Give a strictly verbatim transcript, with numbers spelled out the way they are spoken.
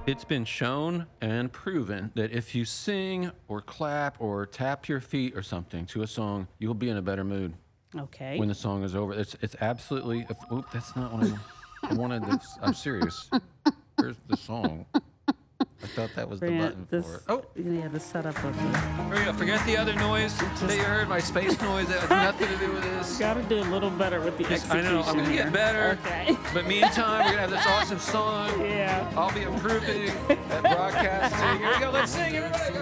It's been shown and proven that if you sing or clap or tap your feet or something to a song, you'll be in a better mood Okay. when the song is over. It's it's absolutely. If, oop, that's not what I, I wanted. This, I'm serious. Here's the song. I thought that was the button Grant, this, for it. Oh, yeah, the setup of the. there you go. Forget the other noise that you heard. My space noise. That has nothing to do with this. Got to do a little better with the Just- execution. I know. I'm gonna here. get better. Okay. But meantime, we're gonna have this awesome song. Yeah. I'll be improving at broadcasting. Here we go. Let's sing, everybody. Go.